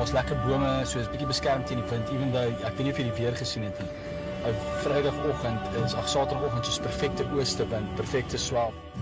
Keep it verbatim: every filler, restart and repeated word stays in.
daar's lekker bome, so is bietjie beskerm teen die wind, even though ek weet nie of jy die weer gesien het nie. Vrydagoggend is ag Saterdagoggend soos perfekte ooste wind, perfekte swell.